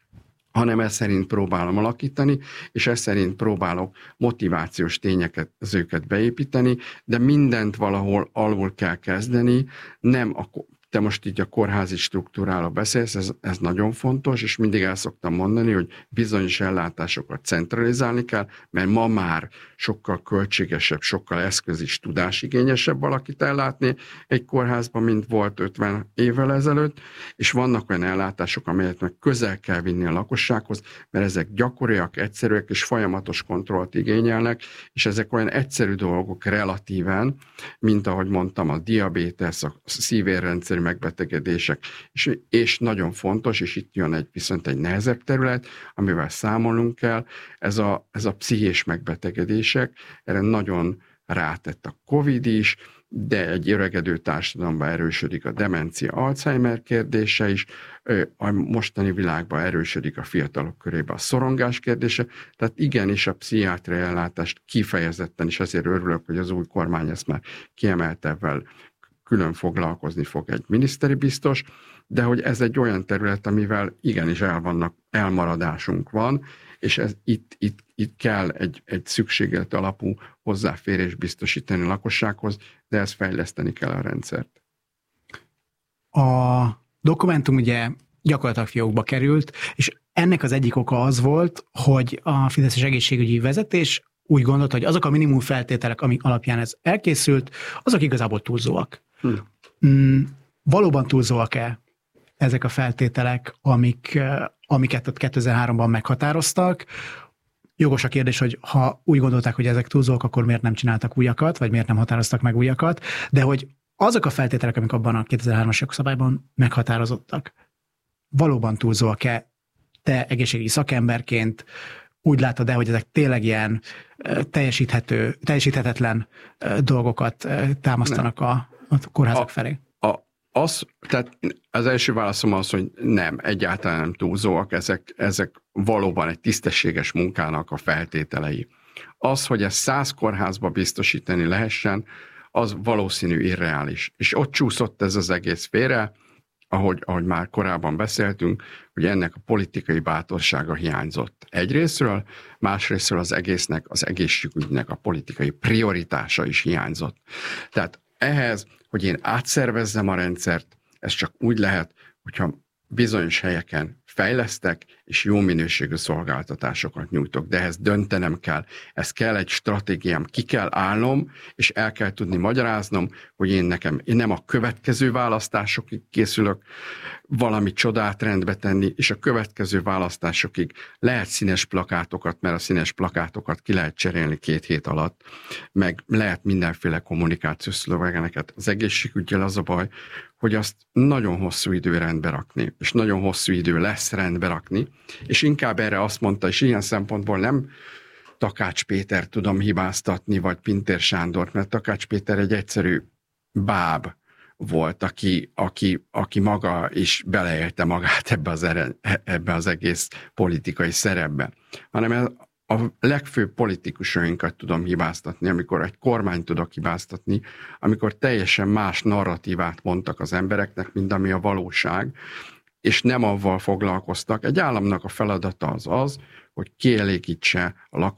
hanem ez szerint próbálom alakítani, és ez szerint próbálok motivációs tényeket, az őket beépíteni, de mindent valahol alul kell kezdeni, nem a te most így a kórházi struktúrára beszélsz, ez, ez nagyon fontos, és mindig el szoktam mondani, hogy bizonyos ellátásokat centralizálni kell, mert ma már sokkal költségesebb, sokkal eszköz is tudásigényesebb valakit ellátni egy kórházban, mint volt ötven évvel ezelőtt, és vannak olyan ellátások, amelyet meg közel kell vinni a lakossághoz, mert ezek gyakoriak, egyszerűek és folyamatos kontrollt igényelnek, és ezek olyan egyszerű dolgok relatíven, mint ahogy mondtam, a diabétesz, a szívérrendszer megbetegedések, és, és nagyon fontos, és itt jön egy, viszont egy nehezebb terület, amivel számolnunk kell, ez a, ez a pszichés megbetegedések, erre nagyon rátett a Covid is, de egy öregedő társadalomban erősödik a demencia, Alzheimer kérdése is, a mostani világban erősödik a fiatalok körében a szorongás kérdése, tehát igenis a pszichiátriai ellátást kifejezetten, és ezért örülök, hogy az új kormány ezt már kiemeltebben külön foglalkozni fog egy miniszteri biztos, de hogy ez egy olyan terület, amivel igenis el vannak, elmaradásunk van, és ez itt, itt, itt kell egy, egy szükséglet alapú hozzáférés biztosítani a lakossághoz, de ezt fejleszteni kell a rendszert. A dokumentum ugye gyakorlatilag fiókba került, és ennek az egyik oka az volt, hogy a fideszes egészségügyi vezetés úgy gondolta, hogy azok a minimum feltételek, amik alapján ez elkészült, azok igazából túlzóak. Hm. Mm, valóban túlzóak-e ezek a feltételek, amik, amiket ott kétezer-háromban meghatároztak? Jogos a kérdés, hogy ha úgy gondolták, hogy ezek túlzóak, akkor miért nem csináltak újakat, vagy miért nem határoztak meg újakat, de hogy azok a feltételek, amik abban a kétezer-hármas jogszabályban meghatározottak, valóban túlzóak-e? Te egészségügyi szakemberként úgy látod-e, hogy ezek tényleg ilyen teljesíthető, teljesíthetetlen dolgokat támasztanak a, a kórházak a, felé? A, az, tehát az első válaszom az, hogy nem, egyáltalán nem túlzóak, ezek, ezek valóban egy tisztességes munkának a feltételei. Az, hogy ezt száz kórházba biztosítani lehessen, az valószínű irreális. És ott csúszott ez az egész félre, ahogy, ahogy már korábban beszéltünk, hogy ennek a politikai bátorsága hiányzott egyrészről, másrészről az egésznek, az egészségügynek a politikai prioritása is hiányzott. Tehát ehhez, hogy én átszervezzem a rendszert, ez csak úgy lehet, hogyha bizonyos helyeken fejlesztek, és jó minőségű szolgáltatásokat nyújtok, de ehhez döntenem kell, ez kell egy stratégiám, ki kell állnom, és el kell tudni magyaráznom, hogy én nekem, én nem a következő választásokig készülök valami csodát rendbe tenni, és a következő választásokig lehet színes plakátokat, mert a színes plakátokat ki lehet cserélni két hét alatt, meg lehet mindenféle kommunikációs szlogeneket. Az egészségüggyel az a baj, hogy azt nagyon hosszú idő rendbe rakni, és nagyon hosszú idő lesz rendbe rakni, és inkább erre azt mondta, és ilyen szempontból nem Takács Péter tudom hibáztatni, vagy Pintér Sándort, mert Takács Péter egy egyszerű báb volt, aki, aki, aki maga is beleélte magát ebbe az, ebbe az egész politikai szerepbe, hanem a legfőbb politikusainkat tudom hibáztatni, amikor egy kormányt tudok hibáztatni, amikor teljesen más narratívát mondtak az embereknek, mint ami a valóság, és nem avval foglalkoztak. Egy államnak a feladata az az, hogy kielégítse a lakosságot,